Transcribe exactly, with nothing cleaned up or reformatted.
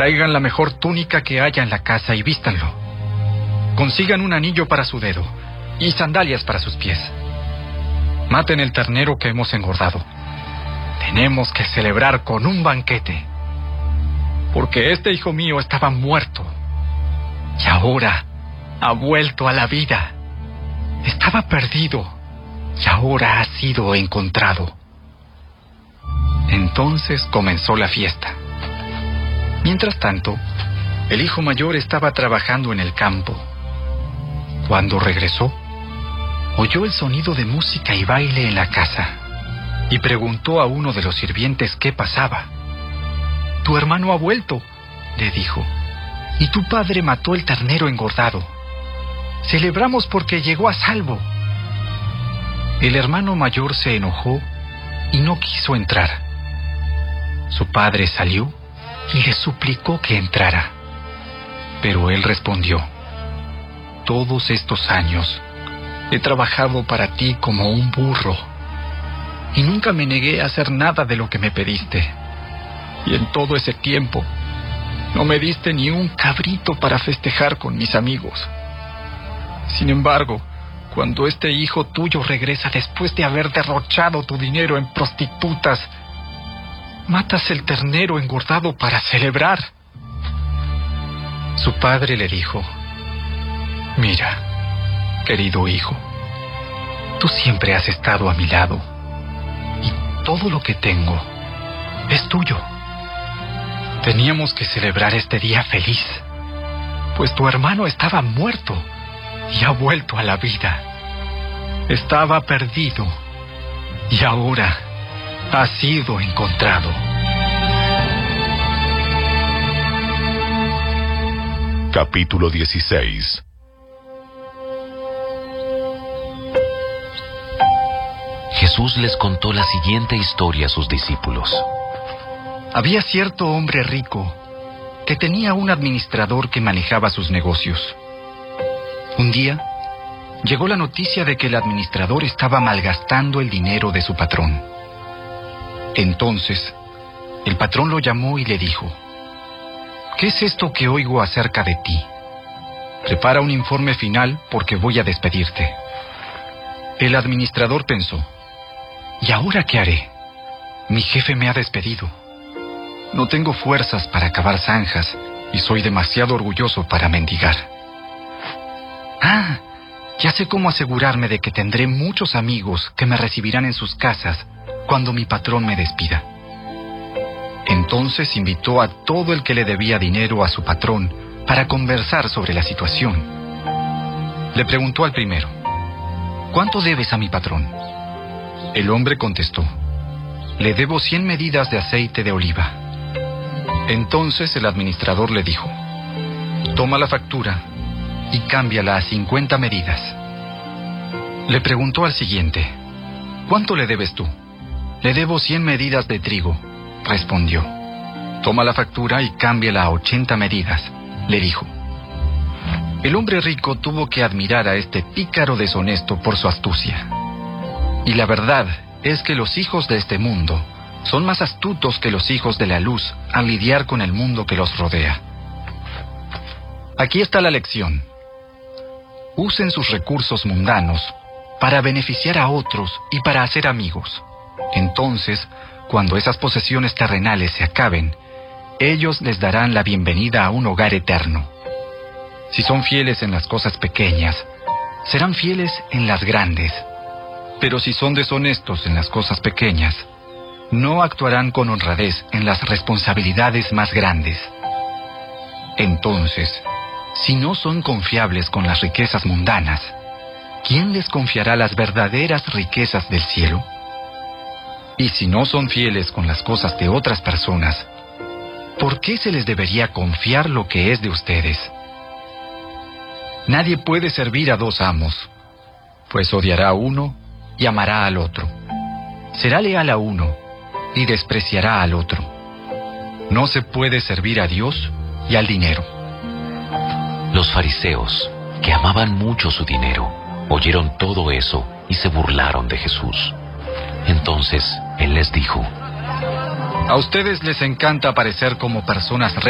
Traigan la mejor túnica que haya en la casa y vístanlo. Consigan un anillo para su dedo y sandalias para sus pies. Maten el ternero que hemos engordado. Tenemos que celebrar con un banquete, porque este hijo mío estaba muerto y ahora ha vuelto a la vida. Estaba perdido y ahora ha sido encontrado. Entonces comenzó la fiesta. Mientras tanto, el hijo mayor estaba trabajando en el campo. Cuando regresó, oyó el sonido de música y baile en la casa y preguntó a uno de los sirvientes qué pasaba. «Tu hermano ha vuelto», le dijo, «y tu padre mató el ternero engordado. Celebramos porque llegó a salvo». El hermano mayor se enojó y no quiso entrar. Su padre salió y le suplicó que entrara. Pero él respondió: «Todos estos años he trabajado para ti como un burro y nunca me negué a hacer nada de lo que me pediste. Y en todo ese tiempo no me diste ni un cabrito para festejar con mis amigos. Sin embargo, cuando este hijo tuyo regresa después de haber derrochado tu dinero en prostitutas, matas el ternero engordado para celebrar». Su padre le dijo: «Mira, querido hijo, tú siempre has estado a mi lado y todo lo que tengo es tuyo. Teníamos que celebrar este día feliz, pues tu hermano estaba muerto y ha vuelto a la vida. Estaba perdido y ahora ha sido encontrado». Capítulo dieciséis. Jesús les contó la siguiente historia a sus discípulos. Había cierto hombre rico que tenía un administrador que manejaba sus negocios. Un día, llegó la noticia de que el administrador estaba malgastando el dinero de su patrón. Entonces, el patrón lo llamó y le dijo: «¿Qué es esto que oigo acerca de ti? Prepara un informe final porque voy a despedirte». El administrador pensó: «¿Y ahora qué haré? Mi jefe me ha despedido. No tengo fuerzas para cavar zanjas y soy demasiado orgulloso para mendigar. Ah, ya sé cómo asegurarme de que tendré muchos amigos que me recibirán en sus casas cuando mi patrón me despida». Entonces invitó a todo el que le debía dinero a su patrón para conversar sobre la situación. Le preguntó al primero: «¿Cuánto debes a mi patrón?». El hombre contestó: «Le debo cien medidas de aceite de oliva». Entonces el administrador le dijo: «Toma la factura y cámbiala a cincuenta medidas». Le preguntó al siguiente: «¿Cuánto le debes tú?». «Le debo cien medidas de trigo», respondió. «Toma la factura y cámbiala a ochenta medidas», le dijo. El hombre rico tuvo que admirar a este pícaro deshonesto por su astucia. Y la verdad es que los hijos de este mundo son más astutos que los hijos de la luz al lidiar con el mundo que los rodea. Aquí está la lección. Usen sus recursos mundanos para beneficiar a otros y para hacer amigos. Entonces, cuando esas posesiones terrenales se acaben, ellos les darán la bienvenida a un hogar eterno. Si son fieles en las cosas pequeñas, serán fieles en las grandes. Pero si son deshonestos en las cosas pequeñas, no actuarán con honradez en las responsabilidades más grandes. Entonces, si no son confiables con las riquezas mundanas, ¿quién les confiará las verdaderas riquezas del cielo? Y si no son fieles con las cosas de otras personas, ¿por qué se les debería confiar lo que es de ustedes? Nadie puede servir a dos amos, pues odiará a uno y amará al otro. Será leal a uno y despreciará al otro. No se puede servir a Dios y al dinero. Los fariseos, que amaban mucho su dinero, oyeron todo eso y se burlaron de Jesús. Entonces, él les dijo: A ustedes les encanta parecer como personas